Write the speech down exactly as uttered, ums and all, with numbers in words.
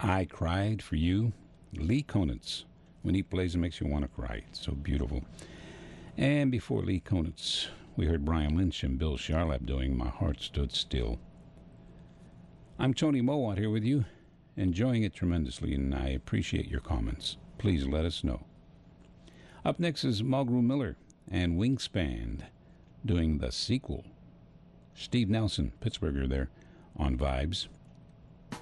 I Cried for You. Lee Konitz. When he plays, it makes you want to cry. It's so beautiful. And before Lee Konitz, we heard Brian Lynch and Bill Charlap doing My Heart Stood Still. I'm Tony Mowat here with you, enjoying it tremendously, and I appreciate your comments. Please let us know. Up next is Mulgrew Miller and Wingspan doing the sequel. Steve Nelson, Pittsburgher there on Vibes.